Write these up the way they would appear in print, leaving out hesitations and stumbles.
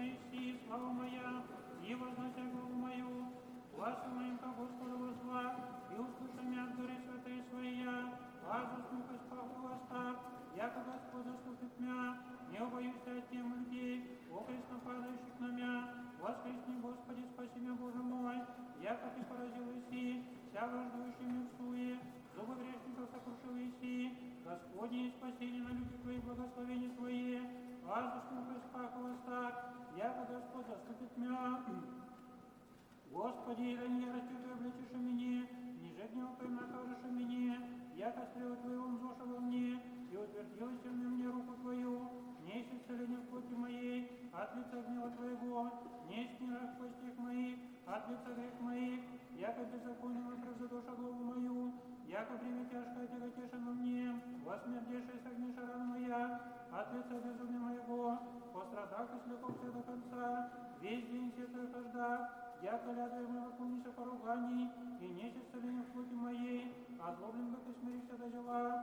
еси, слава моя, и вознося голову мою, глазу моим ко Господу возва, и услыши меня от горы святые своя, азусну поспаху остав, яко Господь заступит мя, не убоюсь от тем людей, окресно падающих на мя, воскресни, Господи, спаси меня, Боже мой, яко Ты поразил еси, вся враждующими в суе, зубы грешников сокрушил еси, Господне спасение на люди Твои, благословения Твое, азусну поспаху остав, яко Господь заступит мя. Господи, да не яростью Твою облечешь мне, ниже гнева Твоим накажешь мне, яко стрелы Твои умзоша во мне, и утвердилась в мне руку Твою, не ищи исцеления в плоти моей, от лица гнева Твоего, не ищи в костях моих, от лица грех моих, яко беззаконного превзадоша главу мою, яко бремя тяжкое тяготеша на мне, восмердешая согнеша рана моя, от лица безумия моего, пострадав и слепок все до конца, весь день сетую хожда, яко лядаю моего помнися поруганий, и не исцеления в плоти моей, озлоблен бы ты смиришься до дела.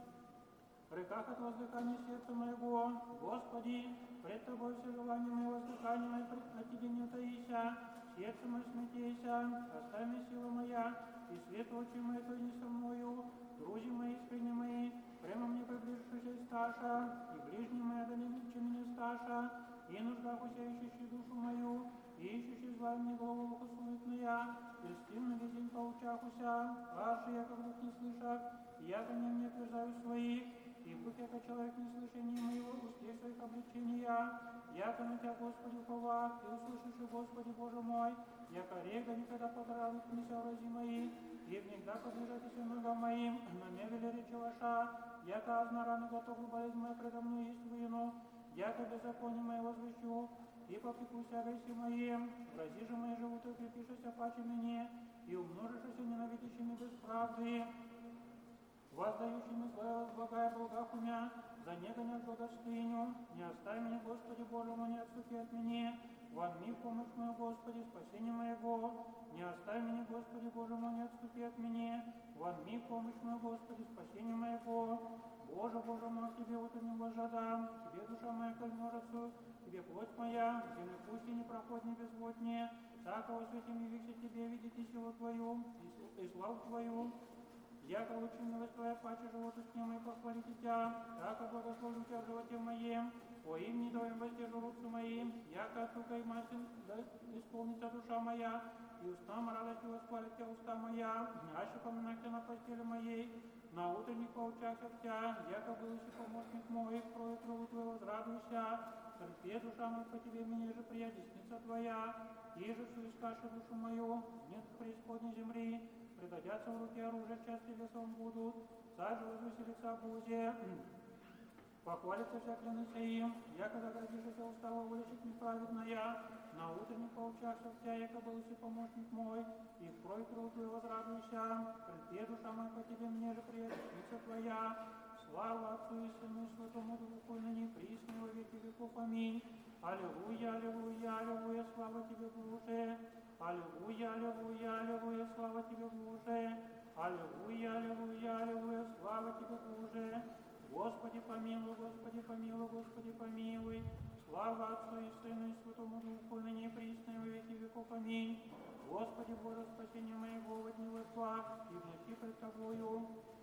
В реках от воздыхания сердца моего, Господи, пред Тобой все желания мои, воздыхания мои, пред Тебе не таися, сердце мое смятейся, оставь мне сила моя, и свет очи мои, то не со мною, друзья мои, искренне мои, прямо мне приближившись сташа, и ближние мои, да не меня сташа, и нуждах уся ищущий душу мою, и ищущий зла мне голову суетная, и стим на весь день поучахуся, аж я как дух не слышах, яко не мне отвержаю своих, и будь яко человек не слышания моего, устей своих обличения, яко на Тебя, Господи, уповах, и услышишь, Господи, Боже мой, яко рега никогда подравит мне врази мои, и всегда подлежатися ногам моим, на мне вели речи ваша, яко азна раны готовы болезнь моя предо мной есть выну, яко беззаконие мое возвещу, и попекусь о грехе моем, врази же мои живут и укрепишься паче мне, и умножишься ненавидящими бесправды, воздающими благая благах умя, за не гонят благостыню, не оставь меня, Господи Боже мой, не отступи от меня, вонми в помощь мою, Господи, спасение моего, не оставь меня, Господи Боже мой, не отступи от меня, вонми в помощь мою, Господи, спасение моего, Боже, Боже мой, Тебе вот и не возжадам, Тебе душа моя кольмножится, Тебе плоть моя, земля пусть и непроходне безводнее, так во святем явихся Тебе, видите силу Твою и славу Твою, яко лучше милость Твоя, паче животу с ним и похвалите Тебя, так и благословлю Тебя в животе моем, по имени Твоим воздержу руку моим, яко от тука и масен, да исполнится душа моя, и устам радостью восхвалит Тебя уста моя, аще поминать Тебя на постели моей, на утренних поучах в Тебя, яко был еще помощник мой, крови крову Твою возрадуйся, терпе душа моя по Тебе, мне же прия десница Твоя, и же всю искаши душу мою, нет преисподней земли, предадятся в руки оружия, части лесом будут, царь же возвеселится в Бозе, похвалится вся клянуся им, яко заградишься устава волещик неправедная, на утренних поучах вся, яко был си помощник мой, и в кровь кровь Твою возрадуйся, предпе душа моя по Тебе, мне же приятница Твоя, слава Отцу и Сыну и Святому Духу, и ныне присно во веки веков. Аминь. Аллилуйя, аллилуйя, аллилуйя, слава Тебе, Боже. Аллилуйя, аллилуйя, аллилуйя, слава Тебе, Боже. Аллилуйя, аллилуйя, аллилуйя, слава Тебе, Боже. Господи помилуй, Господи помилуй, Господи помилуй. Слава Отцу и Сыну и Святому Духу, и ныне присно во веки веков. Аминь. Господи Боже, спасение моего, во дни векла, и в ночи пред Тобою.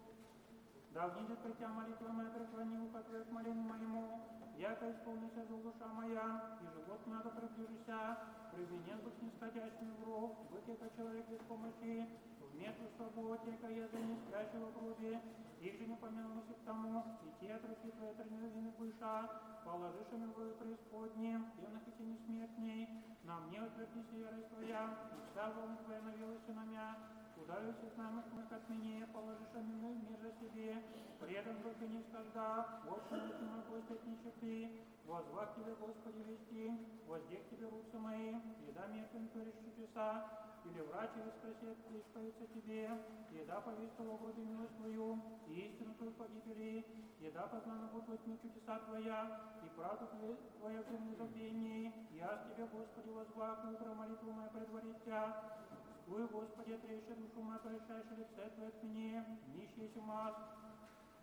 Да внидет пред Тебя молитва моя, преклони ухо Твое к молению моему, яко исполнится за душа моя, и живот надо приближися, привинен быть нисходящим в ров, быть яко человек без помощи, вместо свободе, яко язы не спящего в крови, их же не помянуся к тому, и те от руки Твоей тренировины быша, положишь в преисподнем, темных и тени смертней, на мне отвернись ярость Твоя, и вся волна Твоя навелась на меня, ударился с нами от меня, положишь мир же себе, предан только не скажда, очень мой гость от нищеты, возвах Тебе, Господи, вести, воздех Тебе руцы мои, еда мертвым творишь чудеса, или врач и воскресет, исповедься Тебе, еда повестила в гробе милость Твою, и истину Твою погибели, еда познана будет во тьме чудеса Твоя, и правду Твоя в земле забвении, я с Тебе, Господи, возвах, и утро молитву моя предварить Тебя, Твою, Господи, отрежь душу мою, порешаешь лице Твое от меня, нищий есть умаз.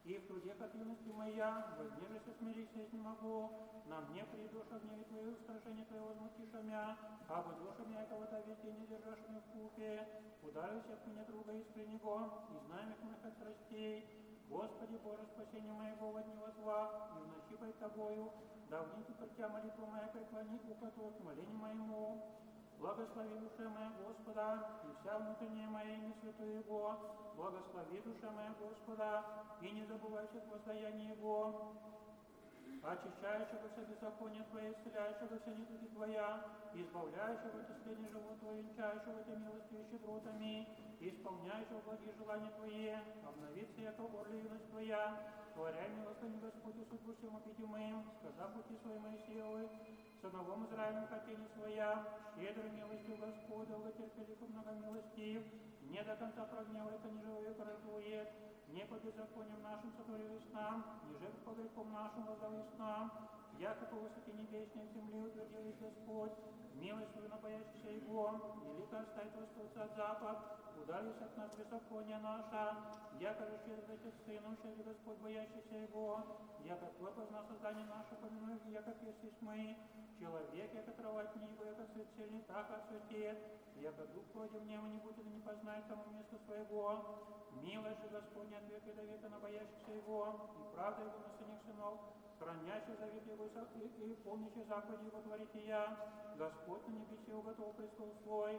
и в труде от юности моя, вознежися, смирися, если не могу, на мне придуша в гневе Твоего, сражение Твоего возмутиша мя, або душа мя, кого-то везде не держашь мне в купе, ударився от меня друга искреннего, и знамек моих от страстей. Господи Боже, спасение моего во дни зла, и в ночи пред Тобою, давненько притя молитву моя, преклони ухо Твое к молению моему. Благослови душа моя Господа, и вся внутренняя моя имя святое Его. Благослови душа моя Господа, и не забывайся от воздаяния Его. Очищающего вся беззаконие Твое, исцеляющего вся недуги Твоя, избавляющего от исцеления живот Твое, венчающего Тебя милостью и щедротами, исполняющего благие желания Твои, обновится яко орля юность Твоя, творяй милостыню Господь и судьбу всему видимым, сказав пути свои Моисеевы, сыновом Израилем хотели своя, щедрой милостью Господь, долготерпелив и многомилостив, не до конца прогневается, не живое коротует, не по беззакониям нашим сотворились нам, ниже по грехом нашим воздались нам, яко по высоте небесней земли утвердились Господь, милость свою на боящихся Его, велико оставит восточца от запад, удались от нас беззакония наша, яко же щедрый Отец Сыном, щедрый Господь, боящийся Его, яко Твой позна создание наше, помянуй, яко есть мы, человек, яко трава от него, яко цвет сильный, так отцветет, яко дух против неба не будет и не познает тому место своего. Милость же Господня от века до века на боящихся Его, и правда Его на сыних сынов, хранящий завет Его и помнящий заповеди Его творите я, Господь на небесе уготовил престол свой,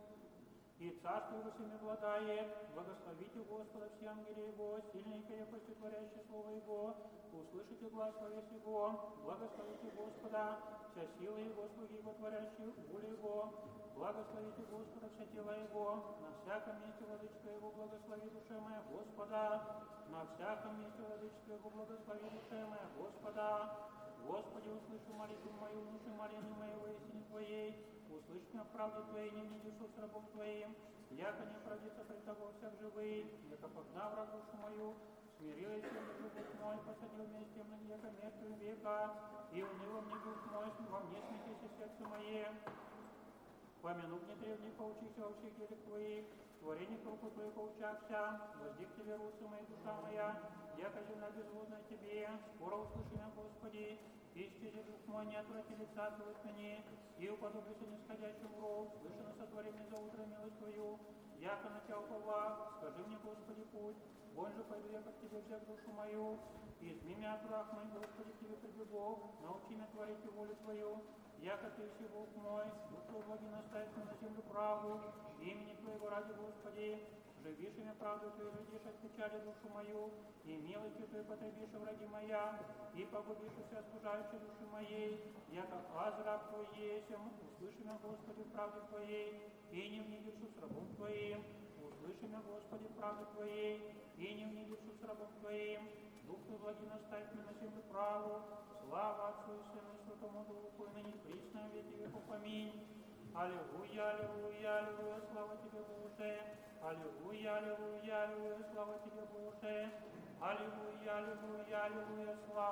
и царство Его всеми обладает. Благословите Господа все ангели Его, сильные крепости, творящие слово Его, услышите глаз словес Его, благословите Господа, вся сила Его, слуги Его, творящие волю Его, благословите Господа, вся тела Его, на всяком месте владычество Его, благослови душа моя Господа, на всяком месте владычество Его, благослови душа моя Господа. Господи, услыши молитву мою, внуши моление моего истине Твоей, услышь меня в правде Твоей, не мне душу с рабом Твоим, яко не оправдится пред Тобой всяк живый, яко погнав враг душу мою, смирилась я живот мой, посадил вместе мне, яко мертвый века, и уныло мне дух мой, во мне смятись сердце мое. Помянув мне древних, поучися во всех делах Твоих, творение руку Твою поучався, возди к Тебе русы моя, душа моя, яко земля безводная Тебе, скоро услыши меня, Господи, исчези дух мой, не отврати лица Твоего от меня, и уподоблюся нисходящему ров, слышно сотвори мне за утро милость Твою, яко на Тебя уповав, скажи мне, Господи, путь, вон же пойду я к Тебе, взяв душу мою, изми меня от враг мой, Господи, к Тебе прибегу, научи меня творить волю Твою, яко Ты есть Бог мой, дух Твой благи наставит меня на землю правду, имени Твоего ради, Господи, живишь имя правду Твою, родишь от печали душу мою, и милостью Твою потребишь, враги моя, и погубишь все остужающие души моей, яко азраб Твой есем, услыши меня, Господи, в правде Твоей, и не внедершу с рабом Твоим, услыши меня, Господи, в правде Твоей, и не внедершу с рабом Твоим, дух Твой благи наставит меня на землю правду, слава Отцу и Сыну и Святому Духу, и ныне присно во веки веков. Аминь. Аллилуйя, аллилуйя, аллилуйя, слава Тебе, Боже. Аллилуйя, аллилуйя, аллилуйя, слава Тебе, Боже. Аллилуйя, аллилуйя, аллилуйя, слава